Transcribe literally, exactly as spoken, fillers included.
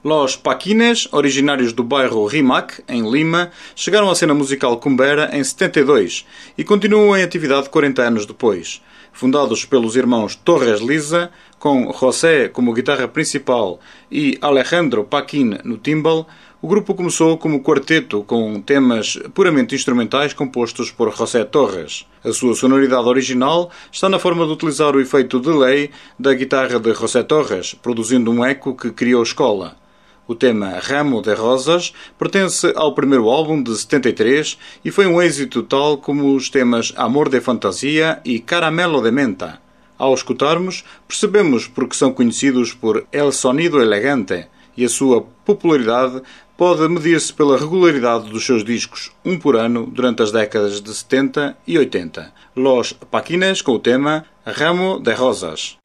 Los Paquines, originários do bairro Rimac, em Lima, chegaram à cena musical cumbera em setenta e dois e continuam em atividade quarenta anos depois. Fundados pelos irmãos Torres Lisa, com José como guitarra principal e Alejandro Paquin no timbal, o grupo começou como quarteto com temas puramente instrumentais compostos por José Torres. A sua sonoridade original está na forma de utilizar o efeito delay da guitarra de José Torres, produzindo um eco que criou escola. O tema Ramo de Rosas pertence ao primeiro álbum de setenta e três e foi um êxito tal como os temas Amor de Fantasia e Caramelo de Menta. Ao escutarmos, percebemos porque são conhecidos por El Sonido Elegante e a sua popularidade pode medir-se pela regularidade dos seus discos, um por ano, durante as décadas de setenta e oitenta. Los Paquines com o tema Ramo de Rosas.